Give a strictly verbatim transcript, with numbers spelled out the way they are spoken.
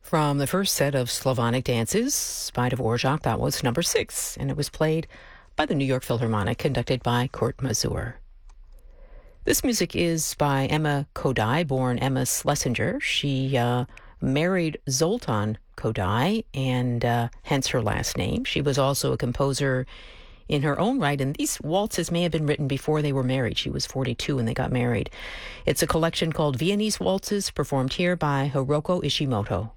From the first set of Slavonic dances by Dvorak, that was number six, and it was played by the New York Philharmonic, conducted by Kurt Masur. This music is by Emma Kodály, born Emma Schlesinger. She uh, married Zoltan Kodály, and uh, hence her last name. She was also a composer in her own right, and these waltzes may have been written before they were married. She was forty-two when they got married. It's a collection called Viennese Waltzes, performed here by Hiroko Ishimoto.